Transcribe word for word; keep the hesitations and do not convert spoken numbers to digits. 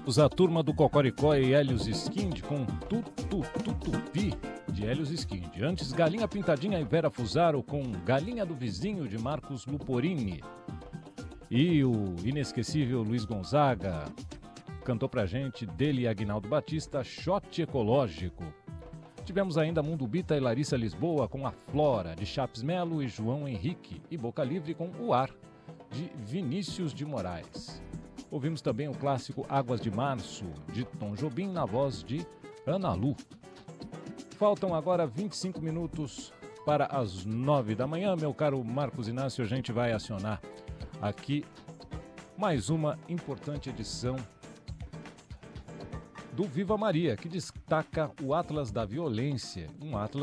Ouvimos a turma do Cocoricó e Helios Skind com Tutu Tutupi de Helios Skind. Antes, Galinha Pintadinha e Vera Fusaro com Galinha do Vizinho de Marcos Luporini. E o inesquecível Luiz Gonzaga cantou pra gente, dele e Aguinaldo Batista, Shot Ecológico. Tivemos ainda Mundo Bita e Larissa Lisboa com A Flora, de Chaps Melo e João Henrique. E Boca Livre com O Ar, de Vinícius de Moraes. Ouvimos também o clássico Águas de Março, de Tom Jobim, na voz de Ana Lu. Faltam agora vinte e cinco minutos para as nove da manhã. Meu caro Marcos Inácio, a gente vai acionar aqui mais uma importante edição do Viva Maria, que destaca o Atlas da Violência, um atlas